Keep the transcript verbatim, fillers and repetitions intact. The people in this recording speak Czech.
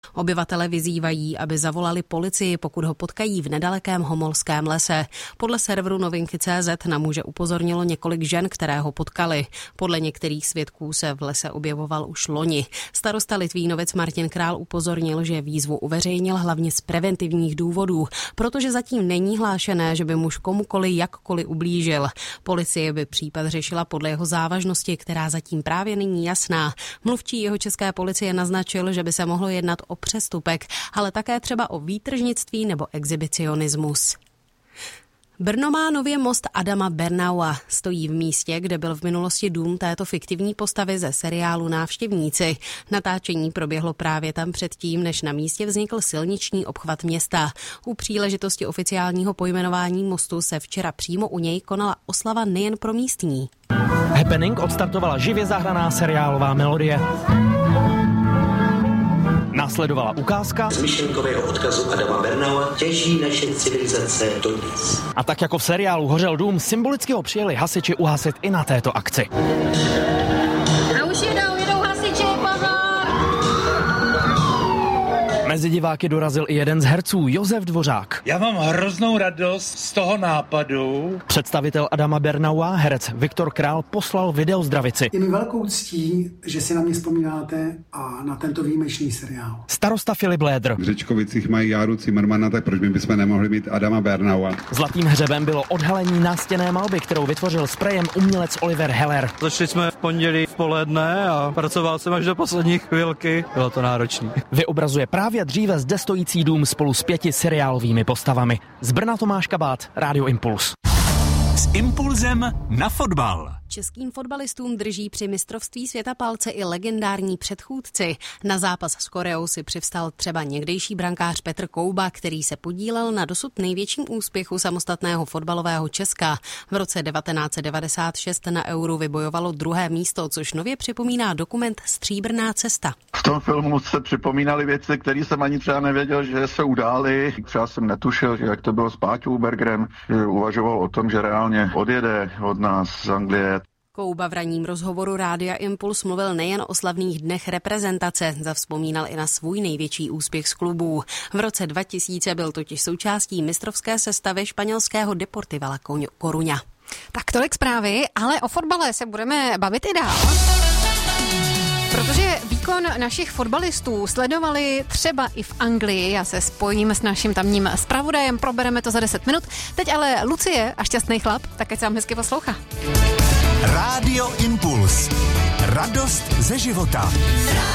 Obyvatele vyzývají, aby zavolali policii, pokud ho potkají v nedalekém Homolském lese. Podle serveru novinky tečka cé zet na muže upozornilo několik žen, které ho potkali. Podle některých svědků se v lese objevoval už loni. Starosta Litvínovic Martin Král upozornil, že výzvu uveřejnil hlavně z preventivních důvodů, protože zatím není hlášené, že by muž komukoli jakkoliv ublížil. Policie by případ řešila podle jeho závažnosti, která zatím právě není jasná. Mluvčí jeho české policie naznačil, že by se mohlo jednat o přestupek, ale také třeba o výtržnictví nebo exhibicionismus. Brno má nově most Adama Bernaua. Stojí v místě, kde byl v minulosti dům této fiktivní postavy ze seriálu Návštěvníci. Natáčení proběhlo právě tam předtím, než na místě vznikl silniční obchvat města. U příležitosti oficiálního pojmenování mostu se včera přímo u něj konala oslava nejen pro místní. Happening odstartovala živě zahraná seriálová melodie. Následovala ukázka z myšlenkového odkazu Adama Bernaua těží naše civilizace dodnes. A tak jako v seriálu Hořel dům, symbolicky ho přijeli hasiči uhasit i na této akci. A už jedou, jedou hasiči, pozor! Mezi diváky dorazil i jeden z herců, Josef Dvořák. Já mám hroznou radost z toho nápadu. Představitel Adama Bernaua, herec Viktor Král, poslal videozdravici. Je mi velkou ctí, že si na mě vzpomínáte a na tento výjimečný seriál. Starosta Filip Lédr. V Řečkovicích mají Járu Cimrmana, tak proč my bychom nemohli mít Adama Bernaua? Zlatým hřebem bylo odhalení nástěnné malby, kterou vytvořil sprejem umělec Oliver Heller. Začali jsme v pondělí v poledne a pracoval jsem až do poslední chvilky. Bylo to náročné. Vyobrazuje právě dříve zde stojící dům spolu s pěti seriálovými postavami. Z Brna Tomáš Kabát, Rádio Impuls. S impulzem na fotbal. Českým fotbalistům drží při mistrovství světa palce i legendární předchůdci. Na zápas s Koreou si přivstal třeba někdejší brankář Petr Kouba, který se podílel na dosud největším úspěchu samostatného fotbalového Česka. V roce devatenáct set devadesát šest na Euru vybojovalo druhé místo, což nově připomíná dokument Stříbrná cesta. V tom filmu se připomínaly věci, které jsem ani třeba nevěděl, že se udály. Třeba jsem netušil, že jak to bylo s Páťou Bergerem, že uvažoval o tom, že reálně odjede od nás z Anglie. Kouba v ranním rozhovoru Rádia Impuls mluvil nejen o slavných dnech reprezentace, zavzpomínal i na svůj největší úspěch z klubů. V roce dva tisíce byl totiž součástí mistrovské sestavy španělského Deportiva La Coruña. Tak tolik zprávy, ale o fotbale se budeme bavit i dál. Protože výkon našich fotbalistů sledovali třeba i v Anglii. Já se spojím s naším tamním zpravodajem, probereme to za deset minut. Teď ale Lucie a šťastný chlap, tak ať se vám hezky poslouchá. Rádio Impuls. Radost ze života.